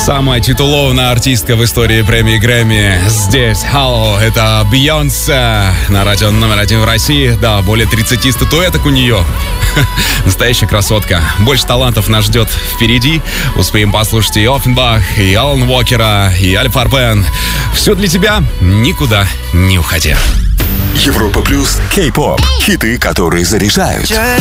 Самая титулованная артистка в истории премии Грэмми. Здесь, Hello, это Бейонсе на радио номер 1 в России. Да, более 30 статуэток у нее. Настоящая красотка. Больше талантов нас ждет впереди. Успеем послушать и Оффенбах, и Алан Уокера, и Аль Фарбен. Все для тебя. Никуда не уходи. Европа плюс Кей-поп. Хиты, которые заряжают.